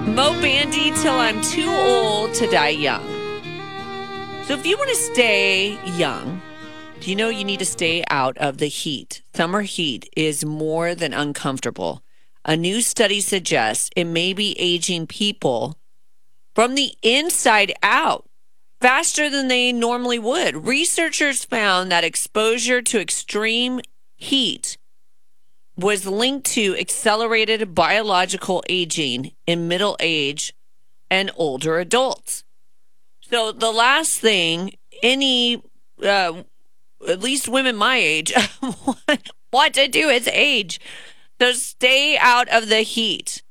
Mo Bandy till I'm too old to die young. So if you want to stay young, do you know you need to stay out of the heat? Summer heat is more than uncomfortable. A new study suggests it may be aging people from the inside out faster than they normally would. Researchers found that exposure to extreme heat was linked to accelerated biological aging in middle age and older adults. So the last thing any, at least women my age, want to do is age. So stay out of the heat.